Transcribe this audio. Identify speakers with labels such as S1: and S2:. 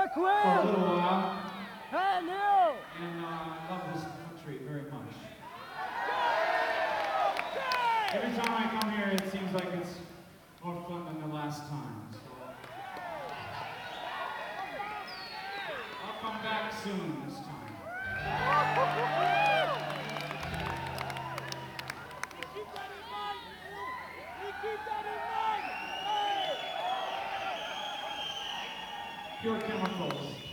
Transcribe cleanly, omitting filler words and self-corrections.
S1: for a little while.
S2: Hey, Neil!
S1: And I love this country very much. Every time I come here, it seems like it's more fun than the last time. So I'll come back soon this time.
S2: Keep that in mind, Neil! Keep that in mind!
S1: Pure Chemicals.